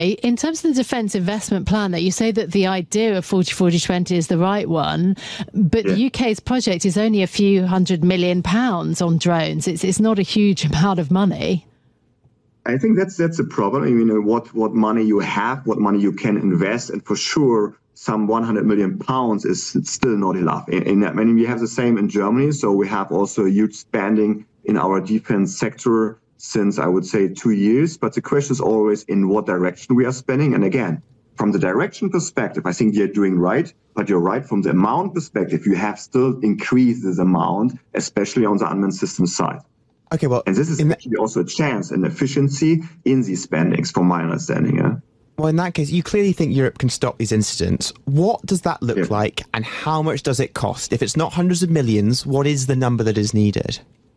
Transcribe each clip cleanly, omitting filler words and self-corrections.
In terms of the defence investment plan, that you say that the idea of 40-40-20 is the right one, but the UK's project is only a few £100 million on drones. It's not a huge amount of money. I think that's a problem. I mean, what money you have, what money you can invest, and for sure, some 100 million pounds is still not enough. I mean, we have the same in Germany, so we have also a huge spending in our defense sector since, I would say, 2 years. But the question is always in what direction we are spending. And again, from the direction perspective, I think you're doing right. But you're right, from the amount perspective, you have still increased this amount, especially on the unmanned systems side. Okay, well, and this is actually also a chance and efficiency in these spendings, from my understanding. Yeah? Well, in that case, you clearly think Europe can stop these incidents. What does that look like, and how much does it cost? If it's not hundreds of millions, what is the number that is needed?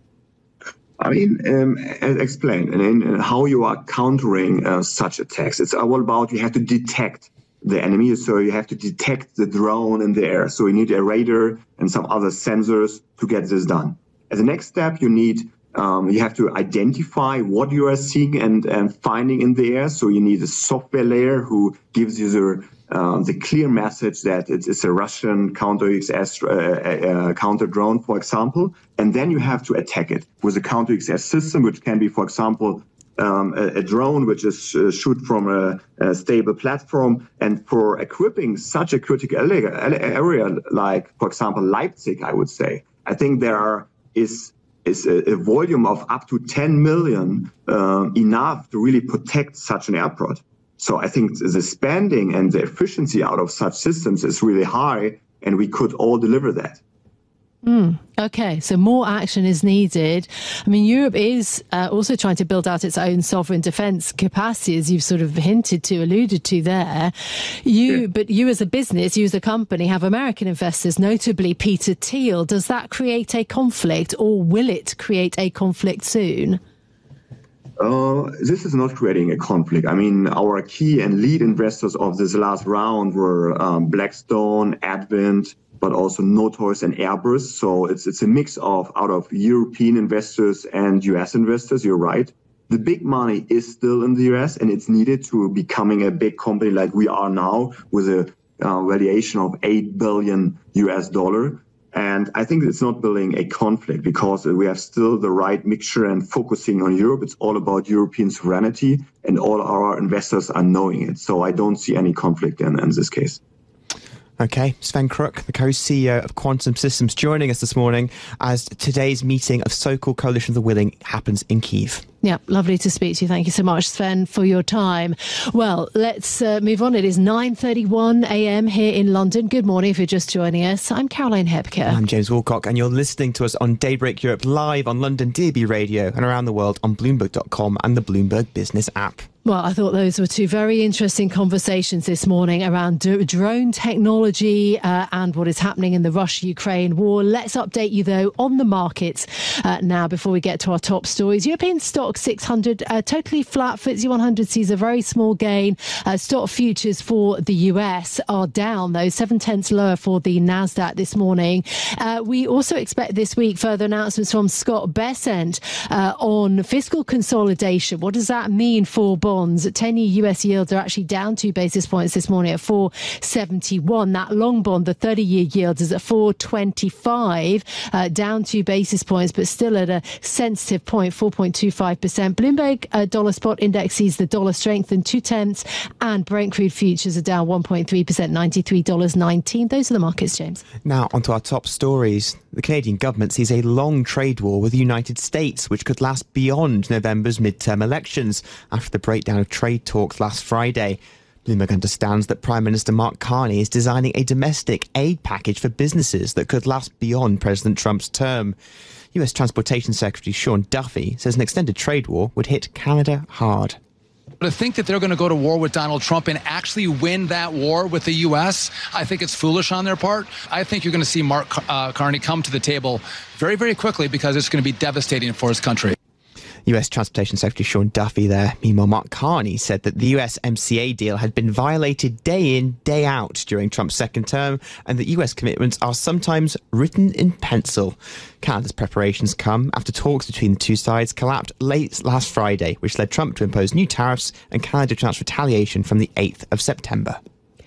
I mean, as explained, and how you are countering such attacks. It's all about you have to detect the enemy, so you have to detect the drone in the air. So you need a radar and some other sensors to get this done. As a next step, you have to identify what you are seeing and finding in the air. So you need a software layer who gives you the clear message that it's a Russian counter-XS counter drone, for example. And then you have to attack it with a counter-XS system, which can be, for example, a drone which is shoot from a stable platform. And for equipping such a critical area like, for example, Leipzig, I would say, I think there is a volume of up to 10 million enough to really protect such an airport. So I think the spending and the efficiency out of such systems is really high, and we could all deliver that. Okay, so more action is needed. I mean, Europe is also trying to build out its own sovereign defence capacity, as you've sort of alluded to there. But you as a business, you as a company, have American investors, notably Peter Thiel. Does that create a conflict, or will it create a conflict soon? This is not creating a conflict. I mean, our key and lead investors of this last round were Blackstone, Advent, but also Notos and Airbus. So it's a mix out of European investors and US investors. You're right. The big money is still in the US, and it's needed to becoming a big company like we are now, with a valuation of $8 billion. And I think it's not building a conflict, because we have still the right mixture and focusing on Europe. It's all about European sovereignty, and all our investors are knowing it. So I don't see any conflict in this case. Okay, Sven Kruk, the co-CEO of Quantum Systems, joining us this morning as today's meeting of so-called Coalition of the Willing happens in Kyiv. Yeah, lovely to speak to you. Thank you so much, Sven, for your time. Well, let's move on. It is 9:31 a.m. here in London. Good morning if you're just joining us. I'm Caroline Hebke. I'm James Wilcock, and you're listening to us on Daybreak Europe, live on London DAB Radio and around the world on Bloomberg.com and the Bloomberg Business app. Well, I thought those were two very interesting conversations this morning around drone technology and what is happening in the Russia-Ukraine war. Let's update you, though, on the markets now before we get to our top stories. European stock 600 totally flat. FTSE 100 sees a very small gain. Stock futures for the US are down, though, 0.7 lower for the NASDAQ this morning. We also expect this week further announcements from Scott Bessent on fiscal consolidation. What does that mean for bonds? 10-year US yields are actually down 2 basis points this morning at 4.71. That long bond, the 30-year yield, is at 4.25, down 2 basis points, but still at a sensitive point, 4.25%. Bloomberg dollar spot index sees the dollar strengthen 0.2, and Brent crude futures are down 1.3%, $93.19. Those are the markets, James. Now, onto our top stories. The Canadian government sees a long trade war with the United States, which could last beyond November's midterm elections after the breakdown of trade talks last Friday. Bloomberg understands that Prime Minister Mark Carney is designing a domestic aid package for businesses that could last beyond President Trump's term. US Transportation Secretary Sean Duffy says an extended trade war would hit Canada hard. To think that they're going to go to war with Donald Trump and actually win that war with the U.S., I think it's foolish on their part. I think you're going to see Mark Carney come to the table very, very quickly, because it's going to be devastating for his country. US Transportation Secretary Sean Duffy there. Meanwhile, Mark Carney said that the USMCA deal had been violated day in, day out during Trump's second term, and that US commitments are sometimes written in pencil. Canada's preparations come after talks between the two sides collapsed late last Friday, which led Trump to impose new tariffs and Canada to announce retaliation from the 8th of September.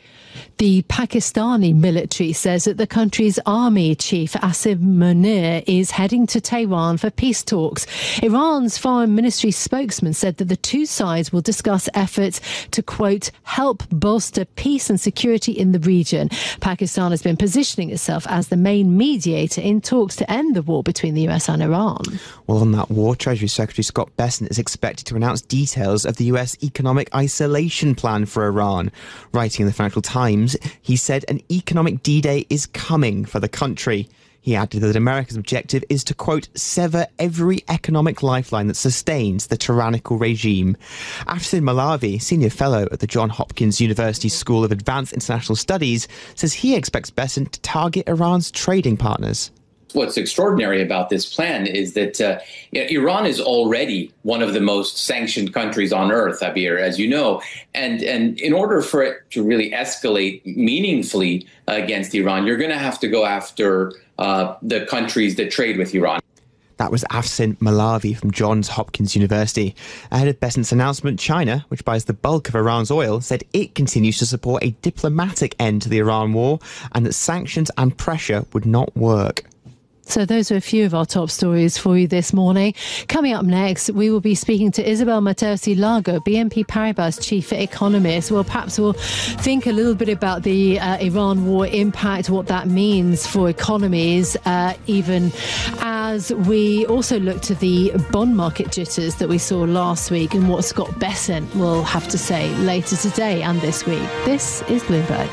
The Pakistani military says that the country's army chief Asim Munir is heading to Tehran for peace talks. Iran's foreign ministry spokesman said that the two sides will discuss efforts to, quote, help bolster peace and security in the region. Pakistan has been positioning itself as the main mediator in talks to end the war between the US and Iran. Well, on that war, Treasury Secretary Scott Bessent is expected to announce details of the US economic isolation plan for Iran. Writing in the Financial Times, he said an economic D-Day is coming for the country. He added that America's objective is to, quote, sever every economic lifeline that sustains the tyrannical regime. Afsin Malavi, senior fellow at the Johns Hopkins University School of Advanced International Studies, says he expects Bessent to target Iran's trading partners. What's extraordinary about this plan is that Iran is already one of the most sanctioned countries on earth, Abir, as you know. And in order for it to really escalate meaningfully against Iran, you're going to have to go after the countries that trade with Iran. That was Afsin Malavi from Johns Hopkins University. Ahead of Bessent's announcement, China, which buys the bulk of Iran's oil, said it continues to support a diplomatic end to the Iran war and that sanctions and pressure would not work. So those are a few of our top stories for you this morning. Coming up next, we will be speaking to Isabel Mateusi Lago, BNP Paribas chief economist. Well, perhaps we'll think a little bit about the Iran war impact, what that means for economies, even as we also look to the bond market jitters that we saw last week and what Scott Bessent will have to say later today and this week. This is Bloomberg.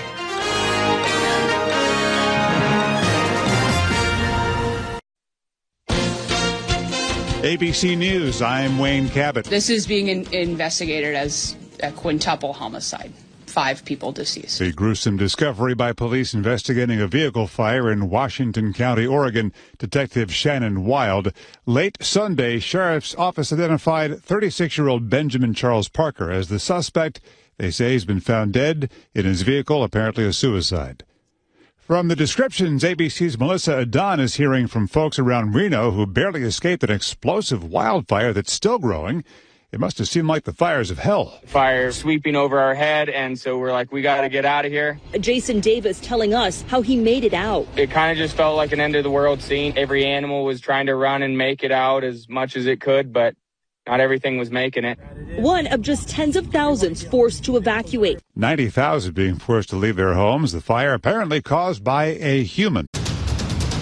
ABC News, I'm Wayne Cabot. This is being investigated as a quintuple homicide. 5 people deceased. The gruesome discovery by police investigating a vehicle fire in Washington County, Oregon. Detective Shannon Wild. Late Sunday, Sheriff's Office identified 36-year-old Benjamin Charles Parker as the suspect. They say he's been found dead in his vehicle, apparently a suicide. From the descriptions, ABC's Melissa Adan is hearing from folks around Reno who barely escaped an explosive wildfire that's still growing. It must have seemed like the fires of hell. Fire sweeping over our head, and so we're like, we got to get out of here. Jason Davis telling us how he made it out. It kind of just felt like an end-of-the-world scene. Every animal was trying to run and make it out as much as it could, but not everything was making it. One of just tens of thousands forced to evacuate. 90,000 being forced to leave their homes. The fire apparently caused by a human.